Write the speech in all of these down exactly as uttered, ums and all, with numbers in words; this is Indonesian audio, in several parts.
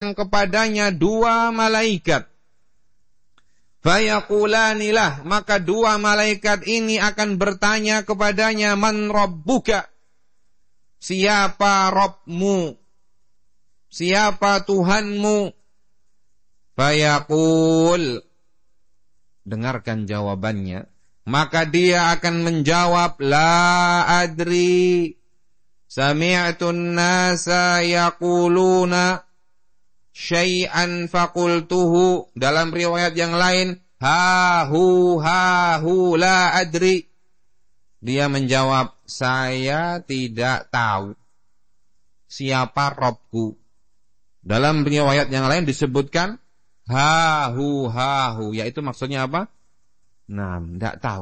datang kepadanya dua malaikat. Fayaqulanilah, maka dua malaikat ini akan bertanya kepadanya, man rabbuka, siapa Rabbmu, siapa Tuhanmu. Fayaqul, dengarkan jawabannya, maka dia akan menjawab, la adri, sami'tun nasa yaquluna syai'an faqultuhu. Dalam riwayat yang lain, ha hu ha hu la adri. Dia menjawab, saya tidak tahu siapa Rabbku. Dalam riwayat yang lain disebutkan ha hu ha hu, yaitu maksudnya apa? Nah, tidak tahu.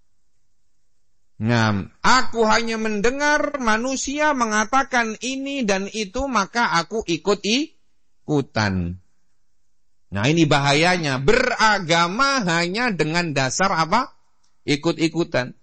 Nah, aku hanya mendengar manusia mengatakan ini dan itu, maka aku ikut i ikutan. Nah, ini bahayanya. Beragama hanya dengan dasar apa? Ikut-ikutan.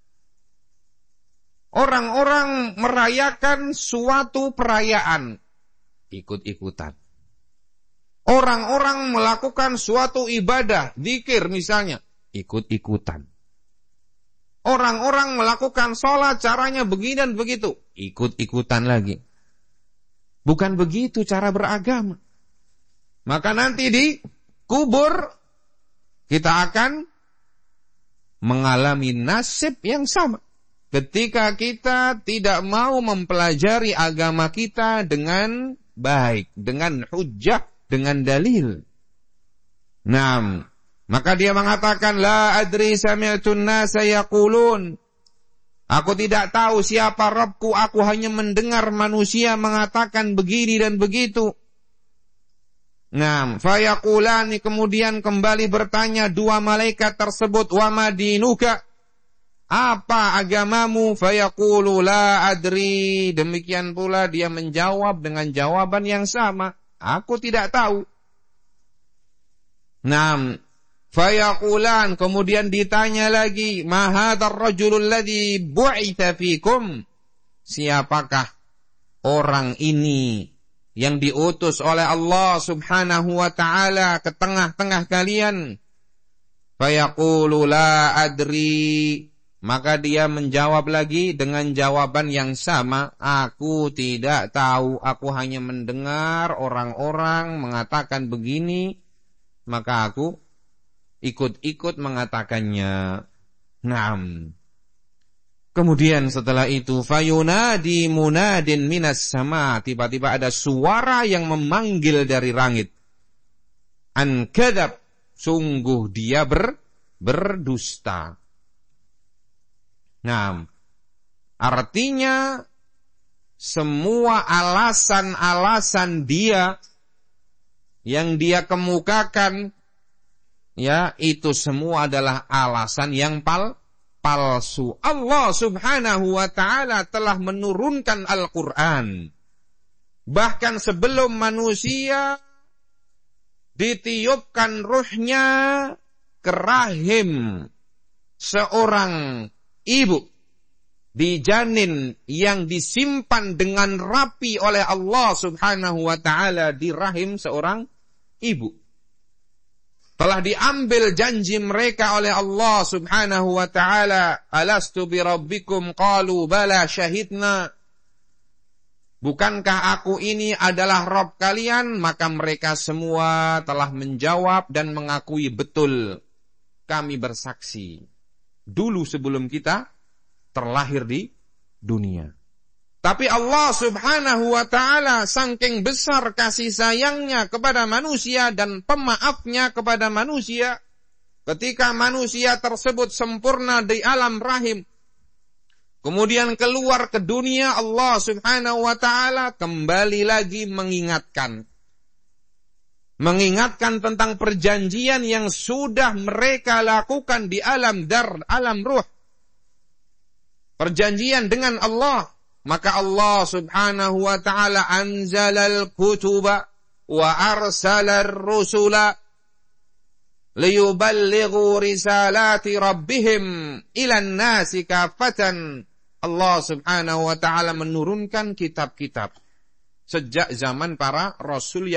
Orang-orang merayakan suatu perayaan, ikut-ikutan. Orang-orang melakukan suatu ibadah, zikir misalnya, ikut-ikutan. Orang-orang melakukan sholat, caranya begini dan begitu, ikut-ikutan lagi. Bukan begitu cara beragama. Maka nanti di kubur kita akan mengalami nasib yang sama. Ketika kita tidak mau mempelajari agama kita dengan baik, dengan hujjah, dengan dalil. Nah, maka dia mengatakan, la adri sami'tun nasa yaqulun. Aku tidak tahu siapa Rabbku, aku hanya mendengar manusia mengatakan begini dan begitu. Nah, fayaqulani, kemudian kembali bertanya dua malaikat tersebut, wa madinuka, apa agamamu? Fayaqulu la adri. Demikian pula dia menjawab dengan jawaban yang sama, aku tidak tahu. Nah, fayaqulan, kemudian ditanya lagi, ma hadzal rajulul ladzi bu'itsa fikum, siapakah orang ini yang diutus oleh Allah Subhanahu wa taala ke tengah-tengah kalian? Fayaqulu la adri, maka dia menjawab lagi dengan jawaban yang sama, aku tidak tahu, aku hanya mendengar orang-orang mengatakan begini, maka aku ikut-ikut mengatakannya. Naam. Kemudian setelah itu, fayunadi munadin minas sama, tiba-tiba ada suara yang memanggil dari langit. An kadzab, sungguh dia ber, berdusta. Nah, artinya semua alasan-alasan dia yang dia kemukakan, ya, itu semua adalah alasan yang pal, palsu. Allah Subhanahu wa ta'ala telah menurunkan Al-Quran. Bahkan sebelum manusia ditiupkan ruhnya ke rahim seorang ibu, di janin yang disimpan dengan rapi oleh Allah Subhanahu wa ta'ala di rahim seorang ibu, telah diambil janji mereka oleh Allah Subhanahu wa ta'ala. Alastu bi rabbikum qalu bala syahidna. Bukankah aku ini adalah Rabb kalian? Maka mereka semua telah menjawab dan mengakui, betul, kami bersaksi dulu sebelum kita terlahir di dunia. Tapi Allah Subhanahu wa ta'ala saking besar kasih sayangnya kepada manusia dan pemaafnya kepada manusia, ketika manusia tersebut sempurna di alam rahim, kemudian keluar ke dunia, Allah Subhanahu wa ta'ala kembali lagi mengingatkan. Mengingatkan tentang perjanjian yang sudah mereka lakukan di alam dar, alam ruh. Perjanjian dengan Allah. Maka Allah Subhanahu wa ta'ala anzalal kutuba wa arsalar rusula liyuballighu risalati rabbihim ilan nasi kafatan. Allah Subhanahu wa ta'ala menurunkan kitab-kitab sejak zaman para rasul yang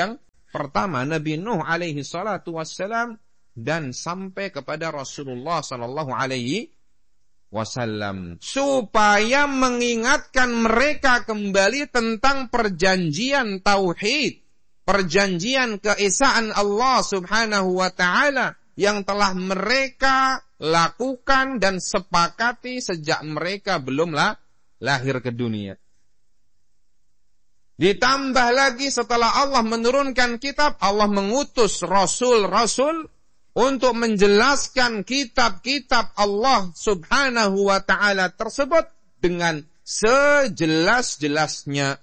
pertama Nabi Nuh alaihi salatu wassalam dan sampai kepada Rasulullah sallallahu alaihi wasallam, supaya mengingatkan mereka kembali tentang perjanjian tauhid, perjanjian keesaan Allah Subhanahu wa taala yang telah mereka lakukan dan sepakati sejak mereka belum lah lahir ke dunia. Ditambah lagi setelah Allah menurunkan kitab, Allah mengutus rasul-rasul untuk menjelaskan kitab-kitab Allah Subhanahu wa taala tersebut dengan sejelas-jelasnya.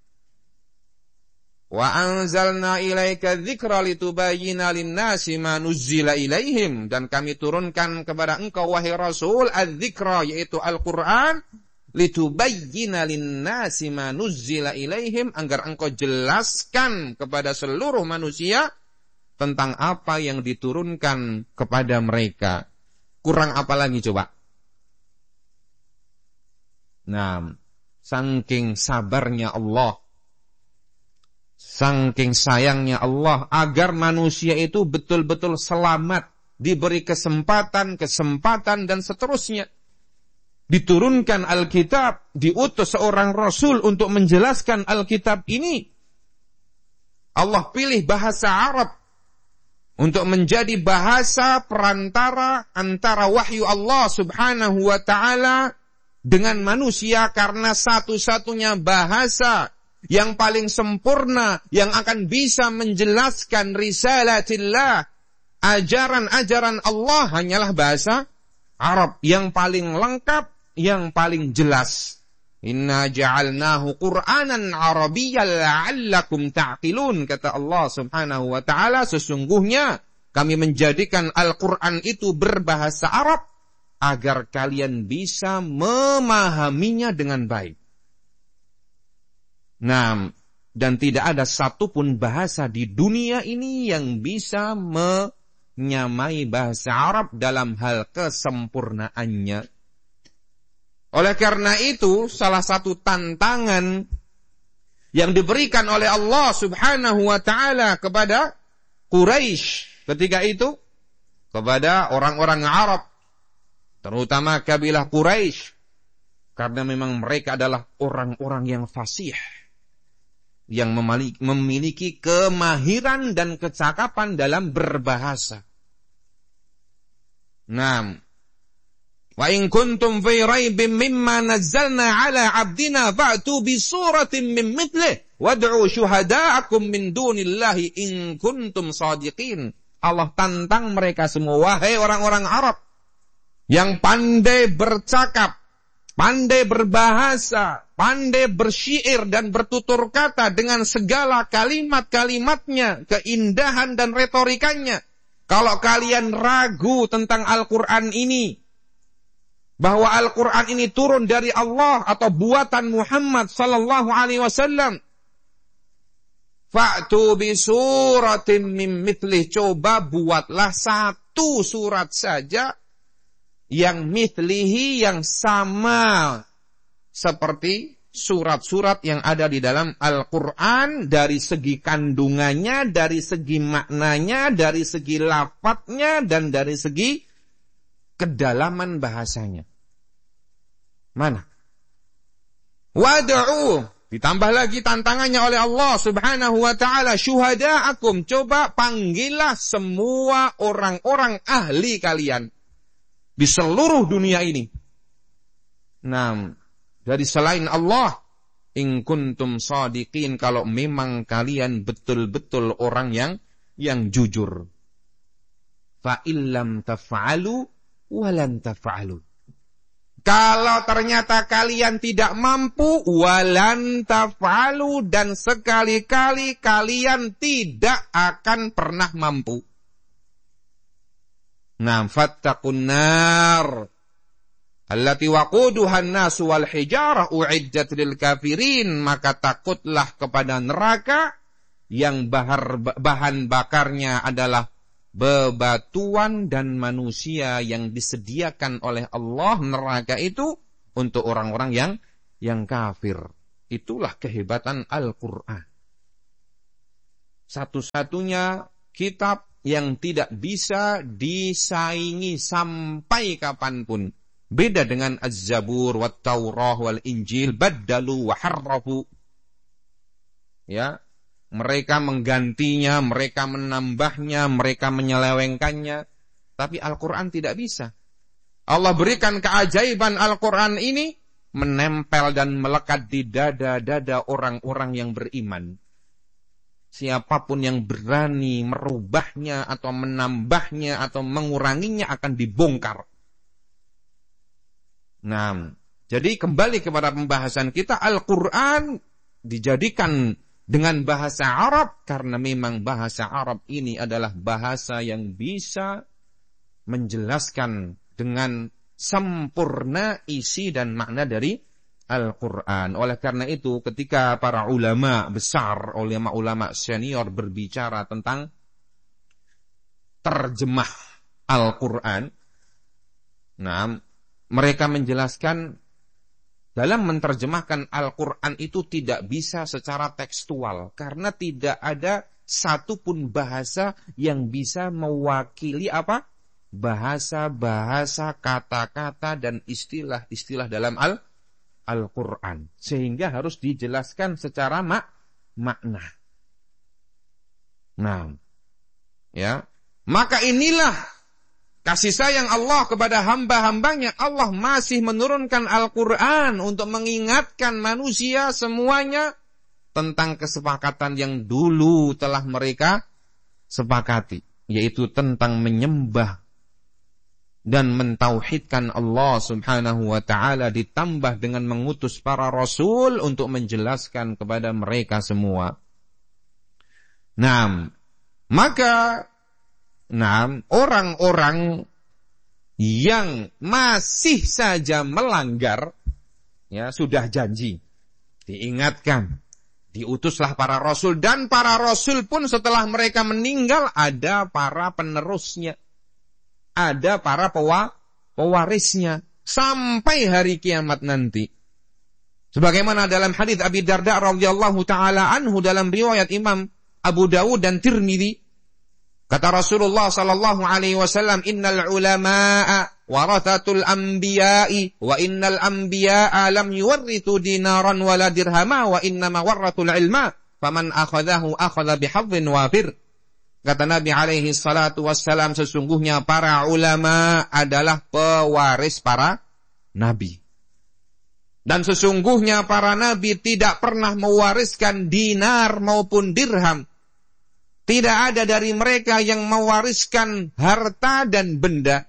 Wa anzalna ilaika dzikra litubayyina lin-nasi ma nuzzila ilaihim, dan kami turunkan kepada engkau wahai Rasul adz-dzikra, yaitu Al-Qur'an, litubayyina lin-nasi ma nuzzila ilaihim, agar engkau jelaskan kepada seluruh manusia tentang apa yang diturunkan kepada mereka. Kurang apa lagi coba? Nah, saking sabarnya Allah, saking sayangnya Allah agar manusia itu betul-betul selamat, diberi kesempatan-kesempatan dan seterusnya. Diturunkan Alkitab, diutus seorang Rasul untuk menjelaskan Alkitab ini. Allah pilih bahasa Arab untuk menjadi bahasa perantara antara wahyu Allah Subhanahu wa ta'ala dengan manusia, karena satu-satunya bahasa yang paling sempurna yang akan bisa menjelaskan risalatillah, ajaran-ajaran Allah, hanyalah bahasa Arab yang paling lengkap, yang paling jelas. Inna ja'alnahu Qur'anan Arabiyyan la'allakum ta'qilun, kata Allah Subhanahu wa taala, sesungguhnya kami menjadikan Al-Qur'an itu berbahasa Arab agar kalian bisa memahaminya dengan baik. Nah, dan tidak ada satupun bahasa di dunia ini yang bisa menyamai bahasa Arab dalam hal kesempurnaannya. Oleh karena itu, salah satu tantangan yang diberikan oleh Allah Subhanahu wa taala kepada Quraisy ketika itu, kepada orang-orang Arab, terutama kabilah Quraisy, karena memang mereka adalah orang-orang yang fasih, yang memiliki kemahiran dan kecakapan dalam berbahasa. Nah, wa in kuntum fi raibin mimma nazzalna ala 'abdina fa'tu bi suratin min mithlihi wad'u syuhada'akum min dunillahi in kuntum shadiqin. Allah tantang mereka semua, wahai orang-orang Arab yang pandai bercakap, pandai berbahasa, pandai bersyair dan bertutur kata dengan segala kalimat-kalimatnya, keindahan dan retorikanya. Kalau kalian ragu tentang Al-Qur'an ini, bahwa Al-Qur'an ini turun dari Allah atau buatan Muhammad sallallahu alaihi wasallam, fa'tu bi suratin min mithlih, coba buatlah satu surat saja yang mithlihi, yang sama seperti surat-surat yang ada di dalam Al-Qur'an, dari segi kandungannya, dari segi maknanya, dari segi lafadznya, dan dari segi kedalaman bahasanya. Mana? Wad'u, ditambah lagi tantangannya oleh Allah Subhanahu wa taala, syuhada'akum, coba panggillah semua orang-orang ahli kalian di seluruh dunia ini. Nah, dari selain Allah, in kuntum shadiqin, kalau memang kalian betul-betul orang yang yang jujur. Fa illam taf'alu walan taf'alu. Kalau ternyata kalian tidak mampu, walan taf'alu, dan sekali-kali kalian tidak akan pernah mampu. Nah, fattaqun nar allati waquduhan nasu wal hijarah u'iddat lil kafirin, maka takutlah kepada neraka yang bahar, bahan bakarnya adalah bebatuan dan manusia, yang disediakan oleh Allah neraka itu untuk orang-orang yang yang kafir. Itulah kehebatan Al-Qur'an. satu-satunya kitab yang tidak bisa disaingi sampai kapanpun. Beda dengan Az-Zabur, Wat-Taurah, Wal-Injil, Baddalu wa harrafu. Ya, mereka menggantinya, mereka menambahnya, mereka menyelewengkannya. Tapi Al-Quran tidak bisa. Allah berikan keajaiban Al-Quran ini menempel dan melekat di dada-dada orang-orang yang beriman. Siapapun yang berani merubahnya atau menambahnya atau menguranginya akan dibongkar. Nah, jadi kembali kepada pembahasan kita, Al-Quran dijadikan dengan bahasa Arab karena memang bahasa Arab ini adalah bahasa yang bisa menjelaskan dengan sempurna isi dan makna dari Al-Quran. Oleh karena itu ketika para ulama besar, ulama-ulama senior berbicara tentang terjemah Al-Quran, nah, mereka menjelaskan dalam menerjemahkan Al-Quran itu tidak bisa secara tekstual. Karena tidak ada satupun bahasa yang bisa mewakili apa? Bahasa-bahasa, kata-kata, dan istilah-istilah dalam Al- Al-Quran. Sehingga harus dijelaskan secara mak makna. Nah, ya, maka inilah kasih sayang Allah kepada hamba-hambanya. Allah masih menurunkan Al-Quran untuk mengingatkan manusia semuanya tentang kesepakatan yang dulu telah mereka sepakati, yaitu tentang menyembah dan mentauhidkan Allah subhanahu wa ta'ala, ditambah dengan mengutus para rasul untuk menjelaskan kepada mereka semua. Nah, maka nah, orang-orang yang masih saja melanggar, ya, sudah janji, diingatkan, diutuslah para rasul, dan para rasul pun setelah mereka meninggal ada para penerusnya, ada para pewa, pewarisnya sampai hari kiamat nanti. Sebagaimana dalam hadis Abi Darda radhiyallahu taala anhu dalam riwayat Imam Abu Dawud dan Tirmidzi, kata Rasulullah sallallahu alaihi wasallam, innal ulama'a warathatul anbiya'i wa innal anbiya'a lam yuwarrithu dinaran wala dirhama wa innama warrathul ilma faman akhadhahu akhadha bihadhin wafir. Kata Nabi alaihi salatu wassalam, sesungguhnya para ulama adalah pewaris para nabi. Dan sesungguhnya para nabi tidak pernah mewariskan dinar maupun dirham. Tidak ada dari mereka yang mewariskan harta dan benda.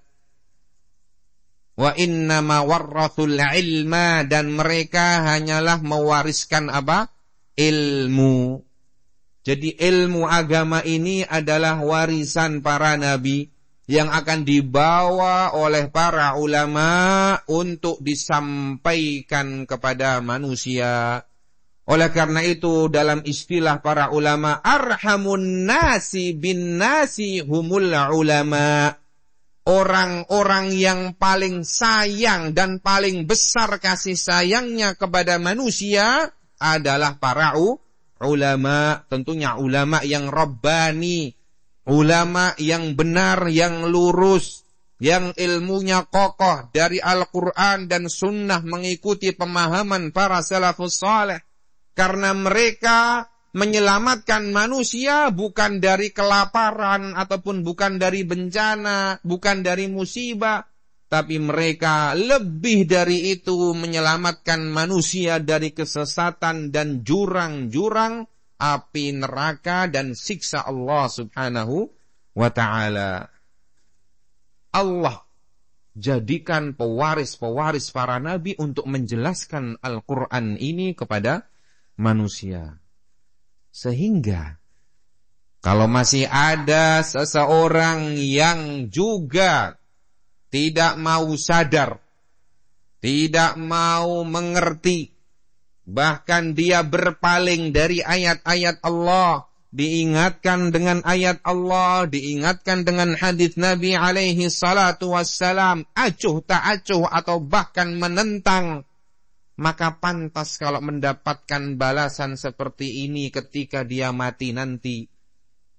Wa innama warrathul ilma, dan mereka hanyalah mewariskan apa? Ilmu. Jadi ilmu agama ini adalah warisan para nabi yang akan dibawa oleh para ulama untuk disampaikan kepada manusia. Oleh karena itu dalam istilah para ulama, arhamun nasi bin nasi humul ulama. Orang-orang yang paling sayang dan paling besar kasih sayangnya kepada manusia adalah para ulama. Tentunya ulama yang rabbani, ulama yang benar, yang lurus, yang ilmunya kokoh dari Al-Quran dan Sunnah, mengikuti pemahaman para salafus saleh. Karena mereka menyelamatkan manusia bukan dari kelaparan ataupun bukan dari bencana, bukan dari musibah, tapi mereka lebih dari itu menyelamatkan manusia dari kesesatan dan jurang-jurang api neraka dan siksa Allah subhanahu wa ta'ala. Allah jadikan pewaris-pewaris para nabi untuk menjelaskan Al-Quran ini kepada manusia. Sehingga kalau masih ada seseorang yang juga tidak mau sadar, tidak mau mengerti, bahkan dia berpaling dari ayat-ayat Allah, diingatkan dengan ayat Allah, diingatkan dengan hadis Nabi alaihi salatu wassalam, acuh tak acuh atau bahkan menentang, maka pantas kalau mendapatkan balasan seperti ini ketika dia mati nanti.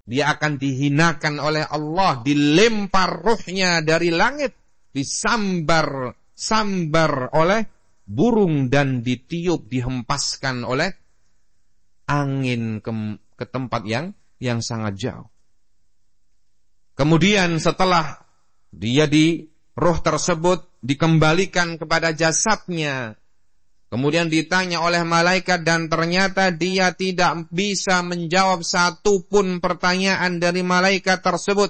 Dia akan dihinakan oleh Allah, dilempar ruhnya dari langit, disambar sambar oleh burung dan ditiup, dihempaskan oleh angin ke, ke tempat yang yang sangat jauh. Kemudian setelah dia di roh tersebut dikembalikan kepada jasadnya, kemudian ditanya oleh malaikat dan ternyata dia tidak bisa menjawab satu pun pertanyaan dari malaikat tersebut.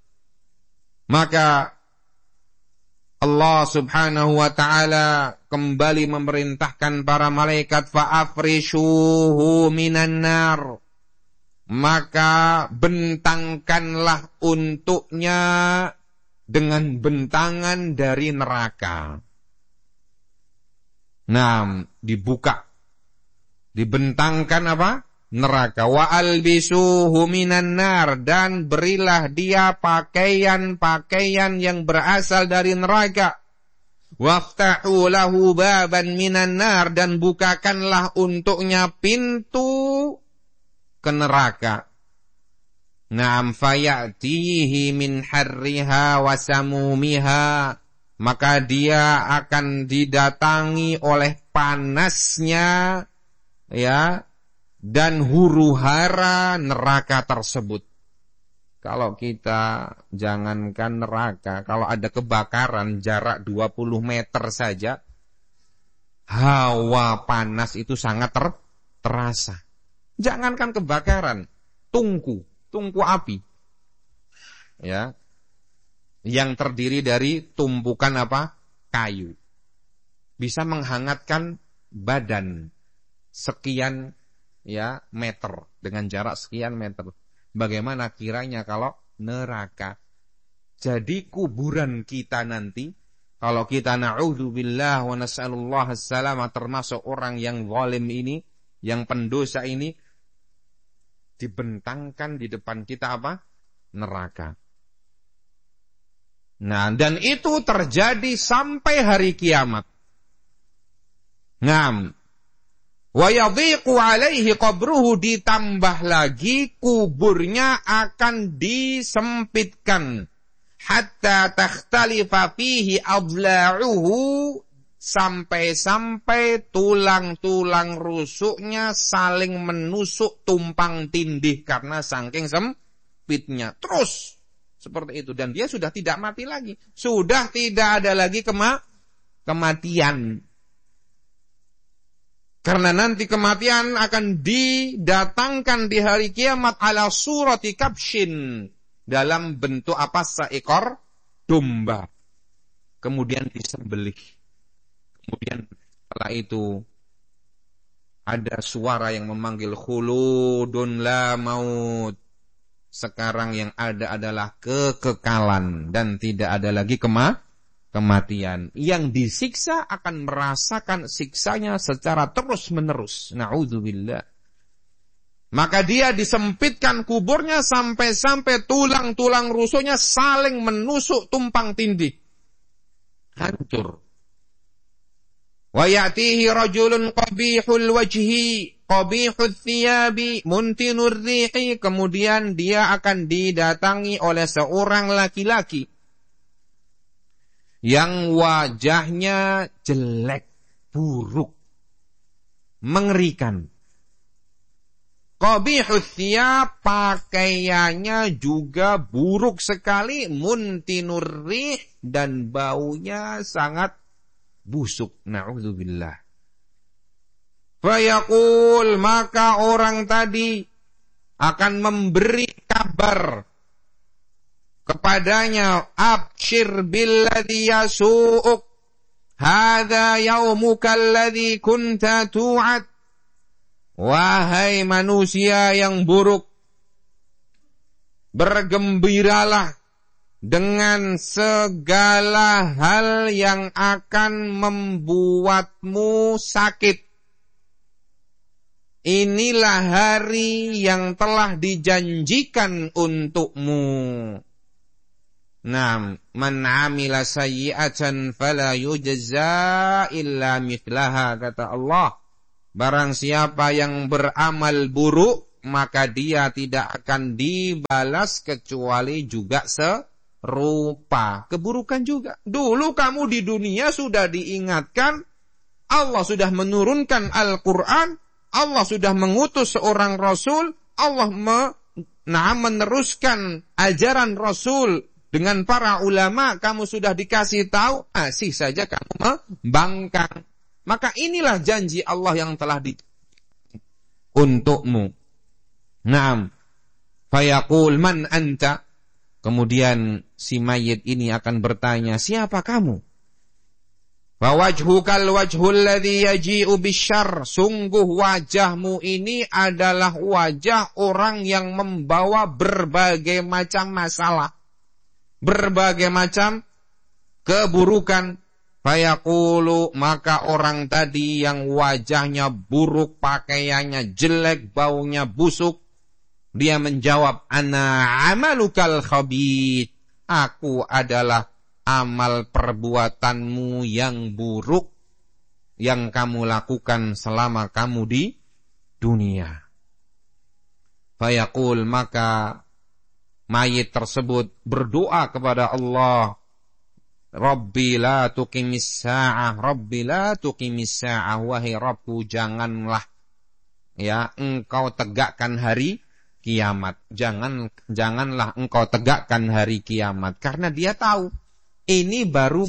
Maka Allah subhanahu wa ta'ala kembali memerintahkan para malaikat, fa'afrishuhu minan nar. Maka bentangkanlah untuknya dengan bentangan dari neraka. Nah, dibuka, dibentangkan apa? Neraka. Wa albisuhu minan nar, dan berilah dia pakaian-pakaian yang berasal dari neraka. Waftahu lahu baban minan nar, dan bukakanlah untuknya pintu ke neraka. Naam, fayatihi min harriha wa samumiha, maka dia akan didatangi oleh panasnya, ya, dan huru-hara neraka tersebut. Kalau kita jangankan neraka, kalau ada kebakaran jarak dua puluh meter saja, hawa panas itu sangat ter, terasa. Jangankan kebakaran, tungku, tungku api, ya, yang terdiri dari tumpukan apa? Kayu, bisa menghangatkan badan sekian, ya, meter, dengan jarak sekian meter. Bagaimana kiranya kalau neraka? Jadi kuburan kita nanti, kalau kita na'udzubillah wa nas'alullah as-salamah, termasuk orang yang zalim ini, yang pendosa ini, dibentangkan di depan kita apa? Neraka. Nah, dan itu terjadi sampai hari kiamat. Naam. Wa yadhiqu alaihi qabruhu, ditambah lagi kuburnya akan disempitkan, hatta takhtalifa fihi adla'uhu, sampai-sampai tulang-tulang rusuknya saling menusuk tumpang tindih karena saking sempitnya. Terus seperti itu, dan dia sudah tidak mati lagi, sudah tidak ada lagi kema kematian. Karena nanti kematian akan didatangkan di hari kiamat ala surati kabshin, dalam bentuk apa? Seekor domba. Kemudian disembelih. Kemudian setelah itu ada suara yang memanggil khuludun la maut. Sekarang yang ada adalah kekekalan dan tidak ada lagi kema kematian. Yang disiksa akan merasakan siksanya secara terus-menerus. Na'udzubillah. Maka dia disempitkan kuburnya sampai-sampai tulang-tulang rusuknya saling menusuk tumpang tindih. Hancur. Wa ya'tihi rajulun qabihul wajhi, qabihul thiyabi, muntinur rihi. Kemudian dia akan didatangi oleh seorang laki-laki yang wajahnya jelek, buruk, mengerikan. Qabihul thiyab, pakaiannya juga buruk sekali, muntinur rih, dan baunya sangat busuk. Na'udzubillah. Fayaqul, maka orang tadi akan memberi kabar kepadanya, abshir billadhi yasu'uk, hadha yaumuka alladhi kunta tu'ad. Wahai manusia yang buruk, bergembiralah dengan segala hal yang akan membuatmu sakit. Inilah hari yang telah dijanjikan untukmu. Naam, man 'amila sayyi'atan fala yujza illa mithlaha, kata Allah. Barang siapa yang beramal buruk, maka dia tidak akan dibalas kecuali juga serupa. Keburukan juga. Dulu kamu di dunia sudah diingatkan, Allah sudah menurunkan Al-Quran, Allah sudah mengutus seorang Rasul, Allah me, nah, meneruskan ajaran Rasul dengan para ulama, kamu sudah dikasih tahu, masih saja kamu membangkang. Maka inilah janji Allah yang telah di untukmu. Naam. Fayaqul man anta. Kemudian si mayit ini akan bertanya, siapa kamu? Wa wajhukal wajhul ladzi yaji'u bisyarr. Sungguh wajahmu ini adalah wajah orang yang membawa berbagai macam masalah, berbagai macam keburukan. Fayaqulu, maka orang tadi yang wajahnya buruk, pakaiannya jelek, baunya busuk, dia menjawab, ana amalukal khabith. Aku adalah amal perbuatanmu yang buruk yang kamu lakukan selama kamu di dunia. Fayaqul, maka mayit tersebut berdoa kepada Allah, Rabbi la tuqimis sa'ah, Rabbi la tuqimis sa'ah, wahai Rabbku, janganlah ya engkau tegakkan hari kiamat. Jangan janganlah engkau tegakkan hari kiamat, karena dia tahu ini baru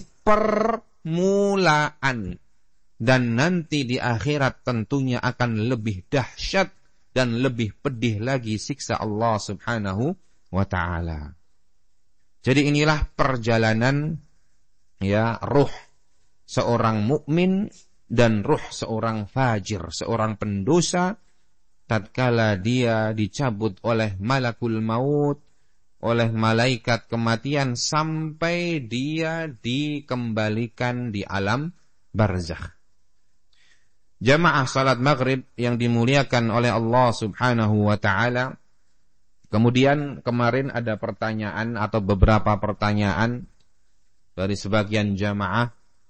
permulaan dan nanti di akhirat tentunya akan lebih dahsyat dan lebih pedih lagi siksa Allah Subhanahu wa taala. Jadi inilah perjalanan ya ruh seorang mukmin dan ruh seorang fajir, seorang pendosa, tatkala dia dicabut oleh malakul maut, oleh malaikat kematian, sampai dia dikembalikan di alam barzakh. Jamaah salat maghrib yang dimuliakan oleh Allah Subhanahu wa ta'ala. Kemudian kemarin ada pertanyaan atau beberapa pertanyaan dari sebagian jamaah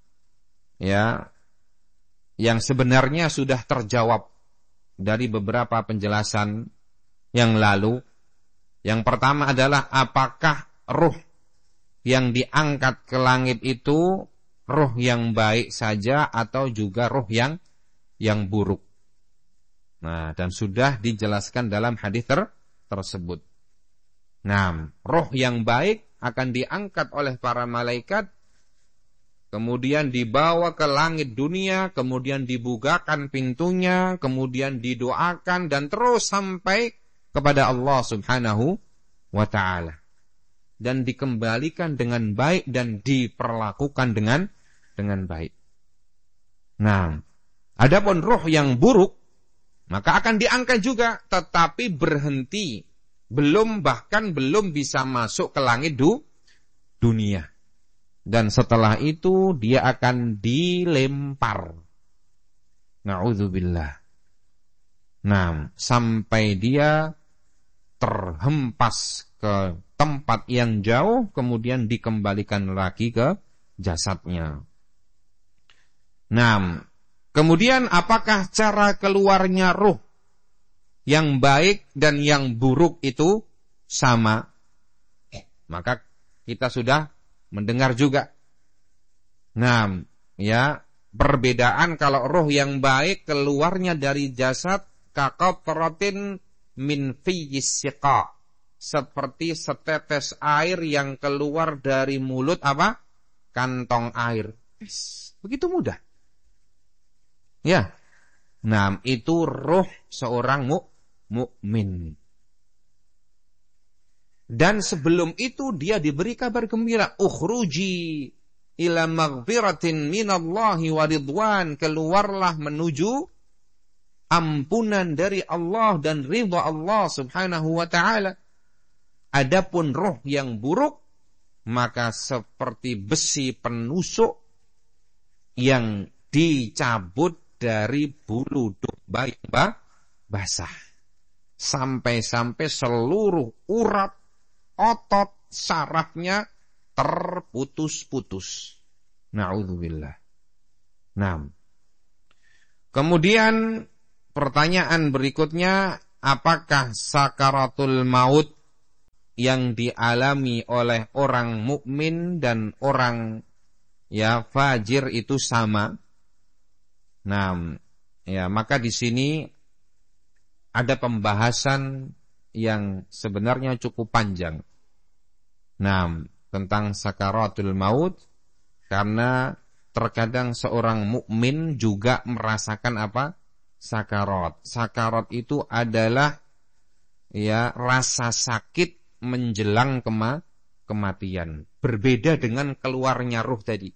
ya yang sebenarnya sudah terjawab dari beberapa penjelasan yang lalu. Yang pertama adalah, apakah ruh yang diangkat ke langit itu ruh yang baik saja atau juga ruh yang yang buruk? Nah, dan sudah dijelaskan dalam hadis ter, tersebut. Nah, ruh yang baik akan diangkat oleh para malaikat, kemudian dibawa ke langit dunia, kemudian dibukakan pintunya, kemudian didoakan, dan terus sampai kepada Allah Subhanahu wa ta'ala. Dan dikembalikan dengan baik dan diperlakukan dengan dengan baik. Nah, adapun ruh yang buruk, maka akan diangkat juga, tetapi berhenti. Belum, bahkan belum bisa masuk ke langit du, dunia. Dan setelah itu dia akan dilempar. Na'udzubillah. Nah, sampai dia terhempas ke tempat yang jauh, kemudian dikembalikan lagi ke jasadnya. Nah, kemudian apakah cara keluarnya ruh yang baik dan yang buruk itu sama? Maka kita sudah mendengar juga. Nah, ya, perbedaan kalau ruh yang baik keluarnya dari jasad kaqatratin min fiyis siqa, seperti setetes air yang keluar dari mulut apa? Kantong air. Begitu mudah. Ya. Nah, itu ruh seorang mu mukmin. Dan sebelum itu dia diberi kabar gembira, ukhruji ila maghfiratin minallahi wa ridwan, keluarlah menuju ampunan dari Allah dan ridha Allah Subhanahu wa ta'ala. Adapun ruh yang buruk, maka seperti besi penusuk yang dicabut dari bulu domba yang basah, sampai-sampai seluruh urat, otot, sarafnya terputus-putus. Na'udzubillah. Nah, kemudian pertanyaan berikutnya, apakah sakaratul maut yang dialami oleh orang mukmin dan orang ya fajir itu sama? Nah, ya maka di sini ada pembahasan yang sebenarnya cukup panjang. Nah, tentang sakaratul maut, karena terkadang seorang mukmin juga merasakan apa? Sakarat. Sakarat itu adalah ya rasa sakit menjelang kema kematian. Berbeda dengan keluarnya ruh tadi.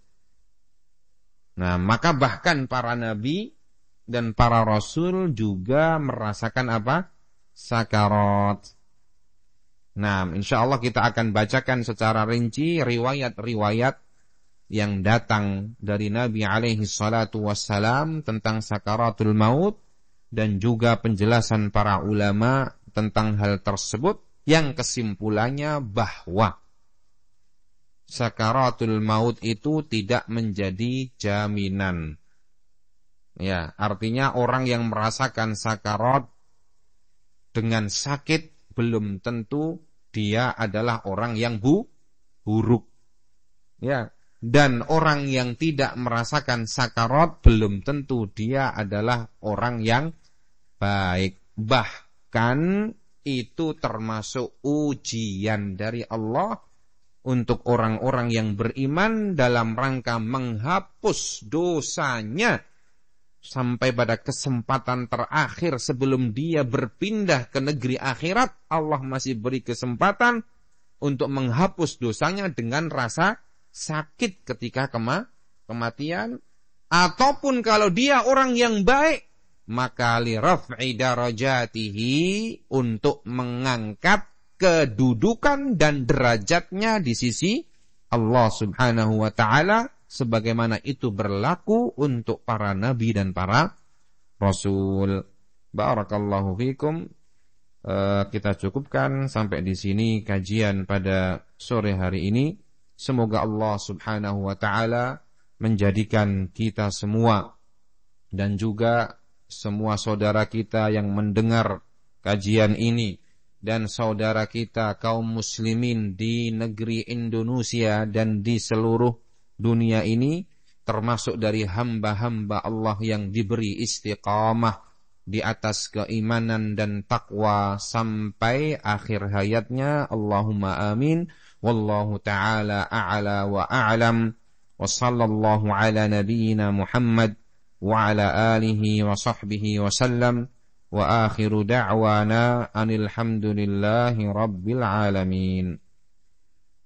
Nah, maka bahkan para nabi dan para rasul juga merasakan apa? Sakarat. Nah, insyaallah kita akan bacakan secara rinci riwayat-riwayat yang datang dari Nabi alaihi salatu wassalam tentang sakaratul maut dan juga penjelasan para ulama tentang hal tersebut, yang kesimpulannya bahwa sakaratul maut itu tidak menjadi jaminan. Ya, artinya orang yang merasakan sakarat dengan sakit belum tentu dia adalah orang yang bu, buruk. Ya, dan orang yang tidak merasakan sakarat belum tentu dia adalah orang yang baik. Bahkan itu termasuk ujian dari Allah untuk orang-orang yang beriman dalam rangka menghapus dosanya sampai pada kesempatan terakhir sebelum dia berpindah ke negeri akhirat. Allah masih beri kesempatan untuk menghapus dosanya dengan rasa sakit ketika kema kematian. Ataupun kalau dia orang yang baik, maka li raf'i darajatihi, untuk mengangkat kedudukan dan derajatnya di sisi Allah Subhanahu wa taala, sebagaimana itu berlaku untuk para nabi dan para rasul. Barakallahu fikum. Uh, kita cukupkan sampai di sini kajian pada sore hari ini. Semoga Allah Subhanahu wa taala menjadikan kita semua dan juga semua saudara kita yang mendengar kajian ini dan saudara kita kaum muslimin di negeri Indonesia dan di seluruh dunia ini termasuk dari hamba-hamba Allah yang diberi istiqamah di atas keimanan dan takwa sampai akhir hayatnya. Allahumma amin. Wallahu ta'ala a'la wa a'lam. Wa sallallahu ala nabiyyina Muhammad wa ala alihi wa sahbihi wa sallam. Wa akhiru da'wana anil hamdulillahi rabbil alamin.